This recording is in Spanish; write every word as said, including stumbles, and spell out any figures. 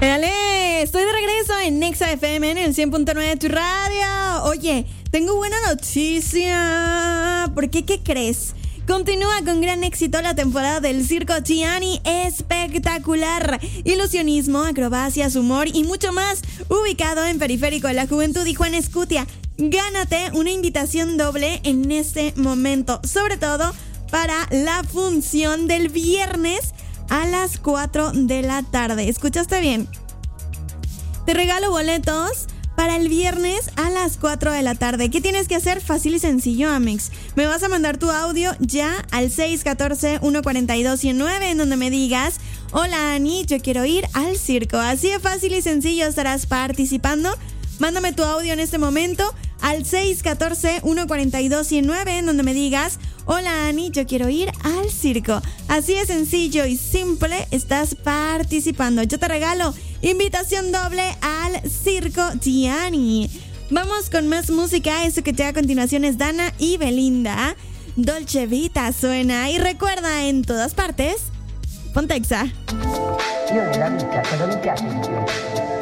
Dale, estoy de regreso en Nexa F M en el cien punto nueve de tu radio. Oye, tengo buena noticia. ¿Por qué? ¿Qué crees? Continúa con gran éxito la temporada del Circo Gianni. Espectacular. Ilusionismo, acrobacias, humor y mucho más. Ubicado en Periférico de la Juventud y Juan Escutia. Gánate una invitación doble en este momento. Sobre todo para la función del viernes a las cuatro de la tarde. ¿Escuchaste bien? Te regalo boletos para el viernes a las cuatro de la tarde. ¿Qué tienes que hacer? Fácil y sencillo, Amex. Me vas a mandar tu audio ya al seis uno cuatro, uno cuatro dos, uno cero nueve en donde me digas: hola, Ani, yo quiero ir al circo. Así de fácil y sencillo estarás participando. Mándame tu audio en este momento al seis uno cuatro, uno cuatro dos, uno cero nueve en donde me digas: hola, Ani, yo quiero ir al circo. Así de sencillo y simple estás participando. Yo te regalo invitación doble al Circo Gianni. Vamos con más música. Eso que te da a continuación es Dana y Belinda. Dolce Vita suena. Y recuerda, en todas partes, ponte Exa. Io nella vita cosa mi piace di più?